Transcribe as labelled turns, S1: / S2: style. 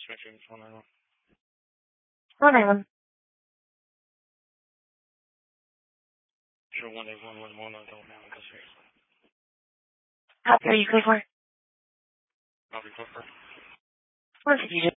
S1: dispatcher, 191.
S2: 191.
S1: Sure, 18111, I don't have it here.
S2: Copy, are you clear for?
S1: Copy, 4.
S2: What did you do?